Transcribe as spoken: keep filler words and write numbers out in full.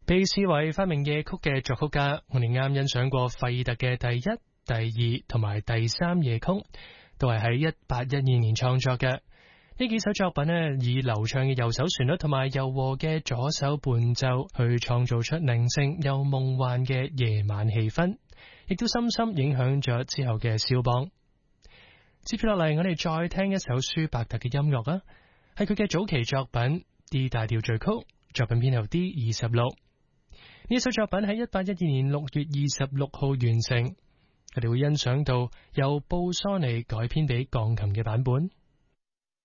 被視為發明夜曲嘅作曲家，我哋啱欣賞過費特嘅第一、第二同埋第三夜曲，都係喺一八一二年創作嘅。呢幾首作品呢，以流暢嘅右手旋律同埋柔和嘅左手伴奏，去創造出寧靜又夢幻嘅夜晚氣氛，亦都深深影響咗之後嘅肖邦。接住落嚟，我哋再聽一首舒伯特嘅音樂啊，係佢嘅早期作品 D 大調序曲，作品編號 D 二十六。呢首作品喺一八一二年六月二十六號完成，我哋會欣賞到由布蘇尼改編俾鋼琴嘅版本。